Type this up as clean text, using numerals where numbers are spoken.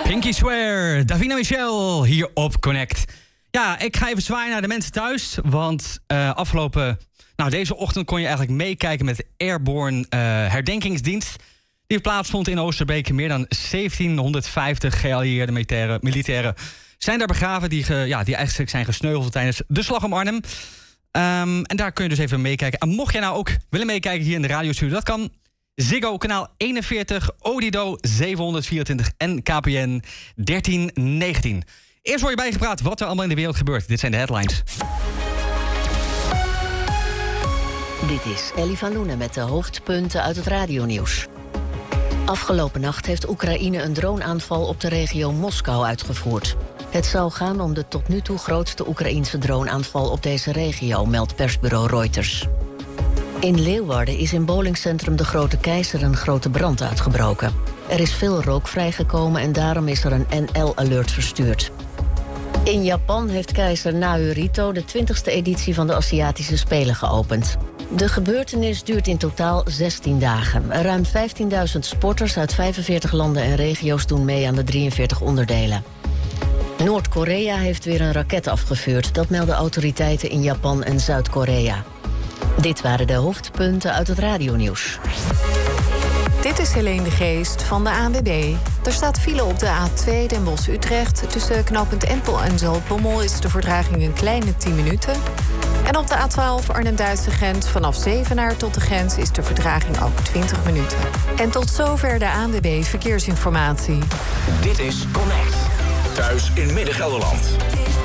Pinky Swear, Davina Michel, hier op Connect. Ja, ik ga even zwaaien naar de mensen thuis. Want deze ochtend kon je eigenlijk meekijken met de Airborne herdenkingsdienst. Die plaatsvond in Oosterbeek. Meer dan 1750 geallieerde militairen zijn daar begraven. Die eigenlijk zijn gesneuveld tijdens de Slag om Arnhem. En daar kun je dus even meekijken. En mocht jij nou ook willen meekijken hier in de radiostudio, dat kan. Ziggo kanaal 41, Odido 724 en KPN 1319. Eerst word je bijgepraat wat er allemaal in de wereld gebeurt. Dit zijn de headlines. Dit is Ellie van Loenen met de hoofdpunten uit het radionieuws. Afgelopen nacht heeft Oekraïne een droneaanval op de regio Moskou uitgevoerd. Het zou gaan om de tot nu toe grootste Oekraïense droneaanval op deze regio, meldt persbureau Reuters. In Leeuwarden is in bowlingcentrum De Grote Keizer een grote brand uitgebroken. Er is veel rook vrijgekomen en daarom is er een NL-alert verstuurd. In Japan heeft keizer Naruhito de 20e editie van de Aziatische Spelen geopend. De gebeurtenis duurt in totaal 16 dagen. Ruim 15.000 sporters uit 45 landen en regio's doen mee aan de 43 onderdelen. Noord-Korea heeft weer een raket afgevuurd. Dat melden autoriteiten in Japan en Zuid-Korea. Dit waren de hoofdpunten uit het radionieuws. Dit is Helene de Geest van de ANWB. Er staat file op de A2 Den Bosch-Utrecht. Tussen knooppunt Empel en Zaltbommel is de vertraging een kleine 10 minuten. En op de A12 Arnhem-Duitse grens vanaf Zevenaar tot de grens is de vertraging ook 20 minuten. En tot zover de ANWB Verkeersinformatie. Dit is Connect. Thuis in Midden-Gelderland.